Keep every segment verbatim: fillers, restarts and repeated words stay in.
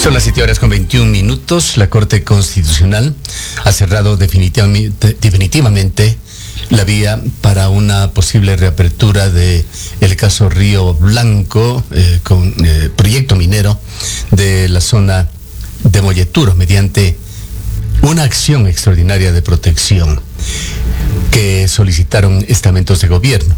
Son las siete horas con veintiún minutos. La Corte Constitucional ha cerrado definitivamente, definitivamente la vía para una posible reapertura de el caso Río Blanco eh, con eh, proyecto minero de la zona de Molleturo mediante una acción extraordinaria de protección que solicitaron estamentos de gobierno.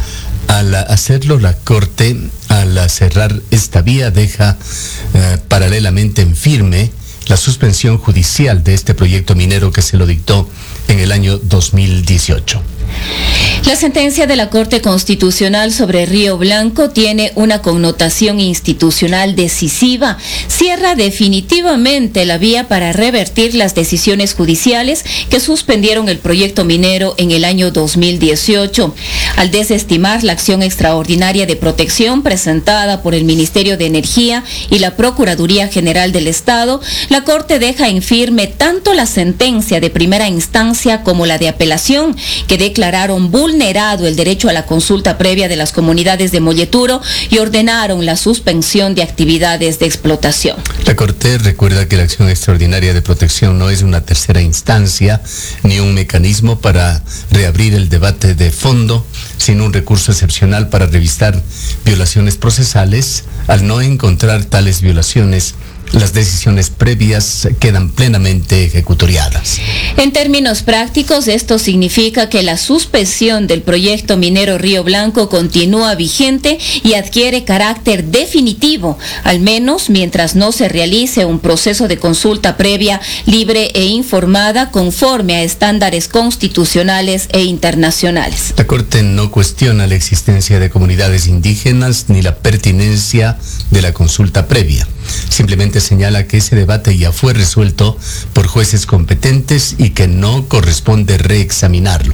Al hacerlo, la Corte, al cerrar esta vía, deja eh, paralelamente en firme la suspensión judicial de este proyecto minero que se lo dictó en el año dos mil dieciocho. La sentencia de la Corte Constitucional sobre Río Blanco tiene una connotación institucional decisiva. Cierra definitivamente la vía para revertir las decisiones judiciales que suspendieron el proyecto minero en el año dos mil dieciocho. Al desestimar la acción extraordinaria de protección presentada por el Ministerio de Energía y la Procuraduría General del Estado, la Corte deja en firme tanto la sentencia de primera instancia como la de apelación, que declararon vulnerado el derecho a la consulta previa de las comunidades de Molleturo y ordenaron la suspensión de actividades de explotación. La Corte recuerda que la acción extraordinaria de protección no es una tercera instancia ni un mecanismo para reabrir el debate de fondo, sino un recurso excepcional para revisar violaciones procesales. Al no encontrar tales violaciones, las decisiones previas quedan plenamente ejecutoriadas. En términos prácticos, esto significa que la suspensión del proyecto minero Río Blanco continúa vigente y adquiere carácter definitivo, al menos mientras no se realice un proceso de consulta previa, libre e informada conforme a estándares constitucionales e internacionales. La Corte no cuestiona la existencia de comunidades indígenas ni la pertinencia de la consulta previa. Simplemente señala que ese debate ya fue resuelto por jueces competentes y que no corresponde reexaminarlo.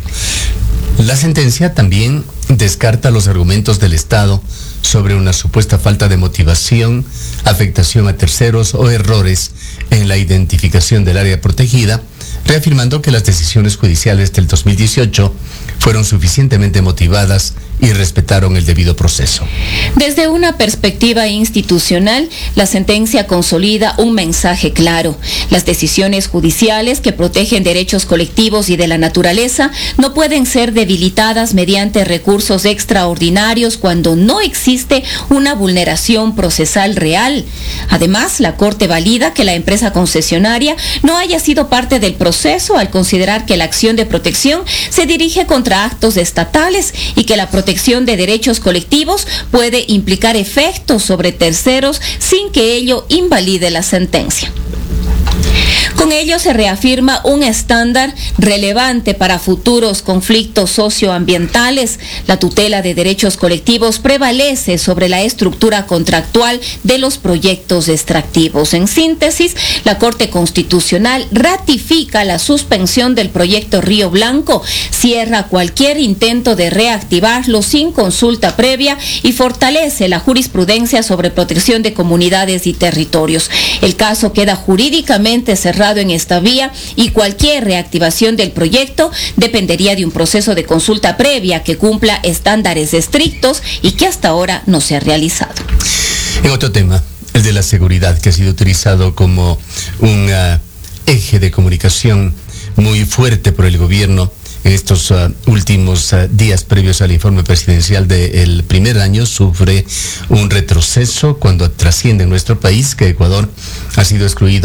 La sentencia también descarta los argumentos del Estado sobre una supuesta falta de motivación, afectación a terceros o errores en la identificación del área protegida, reafirmando que las decisiones judiciales del dos mil dieciocho fueron suficientemente motivadas y respetaron el debido proceso. Desde una perspectiva institucional, la sentencia consolida un mensaje claro. Las decisiones judiciales que protegen derechos colectivos y de la naturaleza no pueden ser debilitadas mediante recursos extraordinarios cuando no existe una vulneración procesal real. Además, la Corte valida que la empresa concesionaria no haya sido parte del proceso al considerar que la acción de protección se dirige contra actos estatales y que la protección de derechos colectivos puede implicar efectos sobre terceros sin que ello invalide la sentencia. Con ello se reafirma un estándar relevante para futuros conflictos socioambientales. La tutela de derechos colectivos prevalece sobre la estructura contractual de los proyectos extractivos. En síntesis, la Corte Constitucional ratifica la suspensión del proyecto Río Blanco, cierra cualquier intento de reactivarlo sin consulta previa y fortalece la jurisprudencia sobre protección de comunidades y territorios. El caso queda jurídicamente cerrado en esta vía y cualquier reactivación del proyecto dependería de un proceso de consulta previa que cumpla estándares estrictos y que hasta ahora no se ha realizado. En otro tema, el de la seguridad, que ha sido utilizado como un uh, eje de comunicación muy fuerte por el gobierno en estos uh, últimos uh, días previos al informe presidencial del primer año, sufre un retroceso cuando trasciende en nuestro país que Ecuador ha sido excluido